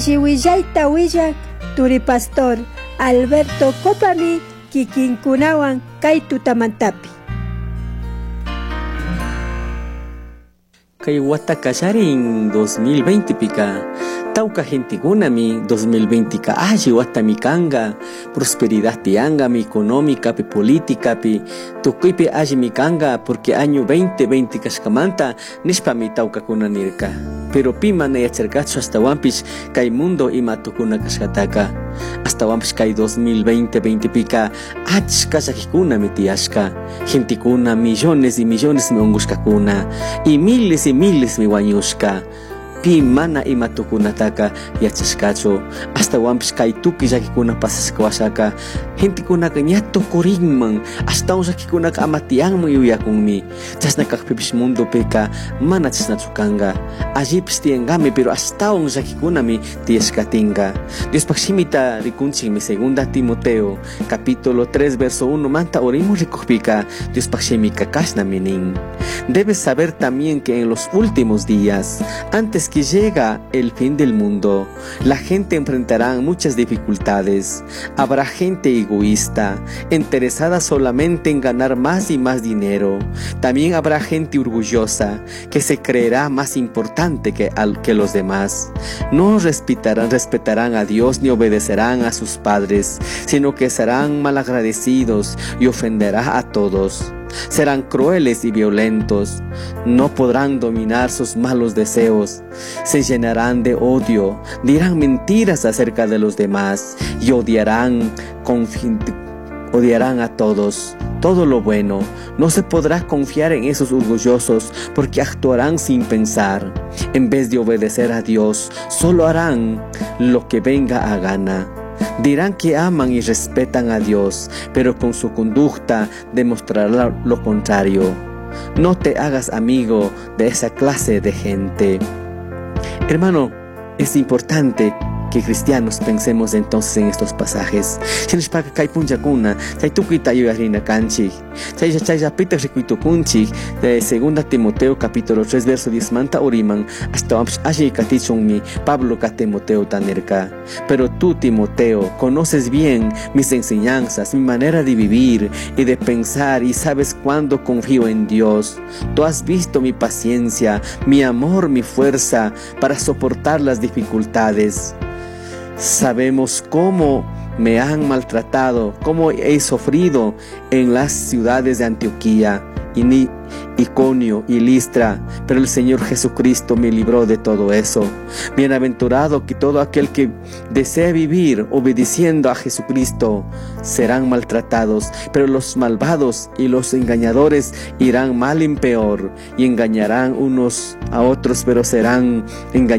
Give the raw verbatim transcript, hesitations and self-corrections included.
Chihuillaita willak Turi Pastor Alberto Copami kikinkunawan kay tutamantapi. Kay wata kallarin dos mil veinte pika tauka gentikunami dos mil veinte ka alli wata mi kanga prosperidad tianga mi económica pi política pi tukuypi alli mi kanga porque año veinte veinte kashkamanta nishpa mi tauka kunanirka pero pima na yacharkachu hasta wampis kay mundo ima tukuna kashkataka hasta wampis kay dos mil veinte veinte pika achka shakikuna mi tiashka gentikuna millones y millones mi ongushkakuna y miles y miles mi wañushka pi mana ima tukunataka yachashkachu hasta wampis kay tuki llakikuna pasashkawashaka gentikunaka ña tukurinman hasta un llakikunaka ama tiyanman yuyakunmi chasna kaqpipish mundo pika mana chasnachu kanga allipis tiyangami pero hasta un llakikunami tiyashkatinga Diospak shimita rikunchik mi segunda Timoteo capítulo tres verso uno manta orimos rikukpika Diospak shimika kashnami nin debes saber también que en los últimos días antes que llega el fin del mundo, la gente enfrentará muchas dificultades. Habrá gente egoísta, interesada solamente en ganar más y más dinero. También habrá gente orgullosa, que se creerá más importante que, al, que los demás. No respetarán, respetarán a Dios ni obedecerán a sus padres, sino que serán malagradecidos y ofenderán a todos. Serán crueles y violentos, no podrán dominar sus malos deseos, se llenarán de odio, dirán mentiras acerca de los demás y odiarán, odiarán a todos. Todo lo bueno, no se podrá confiar en esos orgullosos porque actuarán sin pensar. En vez de obedecer a Dios, solo harán lo que venga a gana. Dirán que aman y respetan a Dios, pero con su conducta demostrarán lo contrario. No te hagas amigo de esa clase de gente. Hermano, es importante que cristianos pensemos entonces en estos pasajes. Chinishpaka kay punchakuna, chay tukita yuyarina kanchik, chay chay rapita rikuitukunchik, de segunda Timoteo capítulo tres verso diez manta oriman, hasta amps allí katichunmi Pablo ka Timoteo tanerka. Pero tú, Timoteo, conoces bien mis enseñanzas, mi manera de vivir y de pensar y sabes cuándo confío en Dios. Tú has visto mi paciencia, mi amor, mi fuerza para soportar las dificultades. Sabemos cómo me han maltratado, cómo he sufrido en las ciudades de Antioquía, Iconio y Listra, pero el Señor Jesucristo me libró de todo eso. Bienaventurado que todo aquel que desee vivir obedeciendo a Jesucristo serán maltratados, pero los malvados y los engañadores irán mal en peor y engañarán unos a otros, pero serán engañados